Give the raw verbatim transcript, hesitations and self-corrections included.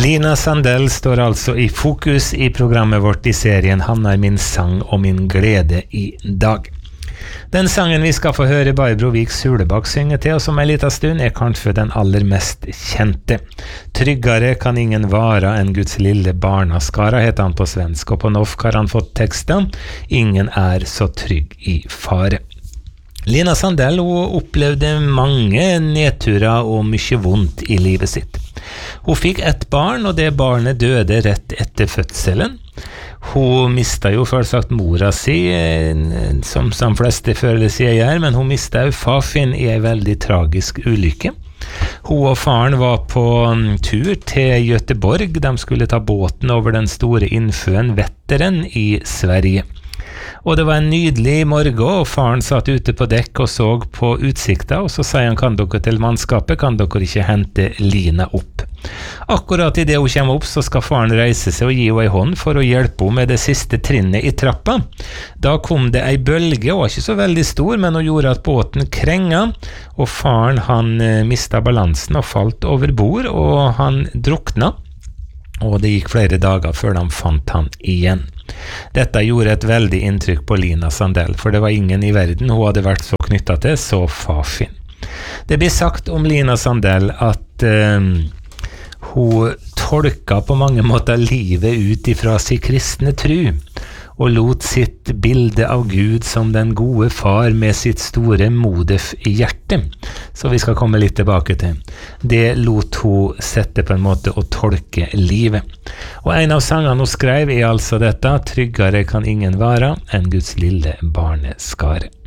Lina Sandell står altså i fokus i programmet vårt i serien «Han er min sang og min glede i dag». Den sangen vi skal få høre Barbro Vik Sulebakk synge til oss om en liten stund er kanskje den aller mest kjente. «Tryggare kan ingen vara enn Guds lille barnaskara» heter han på svensk, og på norsk har han fått teksten «Ingen er så trygg i fare». Lina Sandell hun opplevde mange nedturer og mye vondt i livet sitt. Hun fikk ett barn, og det barnet døde rett etter fødselen. Hun mistet jo først mora si, som de fleste før eller siden gjør, men hun mistet jo far sin i en veldig tragisk ulykke. Hun og faren var på tur til Göteborg. De skulle ta båten over den store innsjøen Vättern i Sverige. Og det var en nydelig morgen, og faren satt ute på dekk og så på utsikta, og så sier han, kan dere til mannskapet, kan dere ikke hente Lina opp? Akkurat i det hun kommer opp, så skal faren reise seg og gi henne en hånd for å hjelpe henne med det siste trinnet i trappa. Da kom det en bølge, og var ikke så veldig stor, men hun gjorde at båten krenga, og faren han mistet balansen og falt over bord, og han drukna. Og det gikk flere dager før de fant han igjen. Dette gjorde et veldig inntrykk på Lina Sandell, for det var ingen i verden hun hadde vært så knyttet til, så farfin. Det blir sagt om Lina Sandell at uh, hun tolka på mange måter livet ut ifra sin kristne tru, og lot sitt bilde av Gud som den gode far med sitt store modef i hjertet, så vi skal komme litt tilbake til. Det lot hun sette på en måte og tolke livet. Og en av sangene hun skrev er altså dette, «Tryggare kan ingen vara enn Guds lille barneskare».